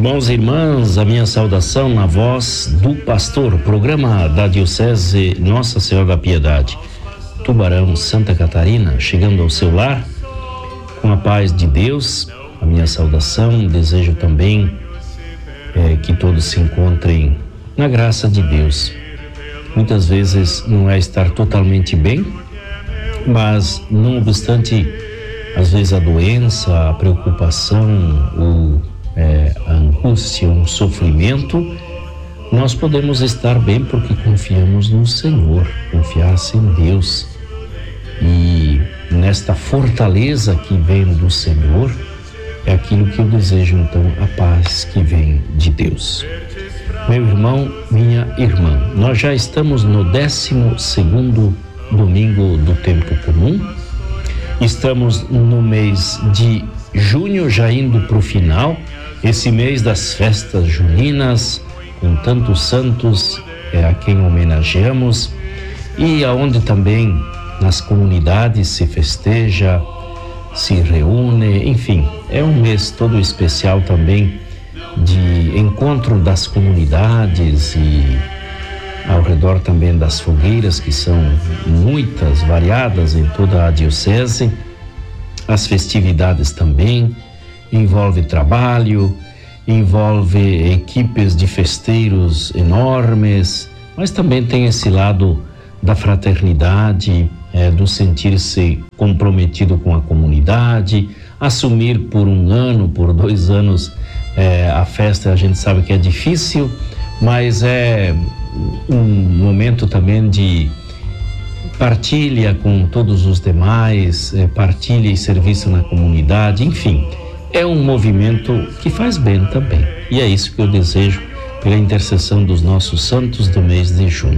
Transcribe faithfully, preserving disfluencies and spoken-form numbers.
Irmãos e irmãs, a minha saudação na voz do pastor, programa da Diocese Nossa Senhora da Piedade, Tubarão, Santa Catarina, chegando ao seu lar com a paz de Deus. A minha saudação, desejo também é, que todos se encontrem na graça de Deus. Muitas vezes não é estar totalmente bem, mas não obstante, às vezes a doença, a preocupação, o, é, a angústia, o sofrimento, nós podemos estar bem porque confiamos no Senhor, confiar-se em Deus. E nesta fortaleza que vem do Senhor, é aquilo que eu desejo, então, a paz que vem de Deus. Meu irmão, minha irmã, nós já estamos no décimo segundo domingo do tempo comum. Estamos no mês de junho, já indo para o final, esse mês das festas juninas, com tantos santos é, a quem homenageamos, e aonde também nas comunidades se festeja, se reúne, enfim, é um mês todo especial também de encontro das comunidades e ao redor também das fogueiras, que são muitas, variadas em toda a diocese. As festividades também envolve trabalho, envolve equipes de festeiros enormes, mas também tem esse lado da fraternidade, é, do sentir-se comprometido com a comunidade, assumir por um ano, por dois anos é, a festa. A gente sabe que é difícil, mas é um momento também de partilha com todos os demais, é, partilha e serviço na comunidade, enfim, é um movimento que faz bem também. E é isso que eu desejo pela intercessão dos nossos santos do mês de junho.